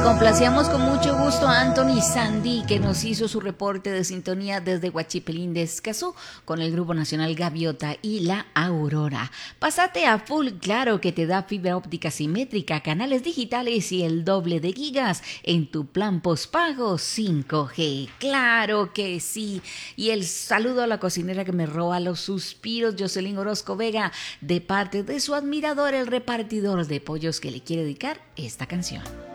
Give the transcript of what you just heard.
Complacíamos con mucho gusto a Anthony Sandy, que nos hizo su reporte de sintonía desde Huachipelín de Escazú con el Grupo Nacional Gaviota y La Aurora. Pásate a Full Claro, que te da fibra óptica simétrica, canales digitales y el doble de gigas en tu plan postpago 5G. ¡Claro que sí! Y el saludo a la cocinera que me roba los suspiros, Jocelyn Orozco Vega, de parte de su admirador, el repartidor de pollos, que le quiere dedicar esta canción.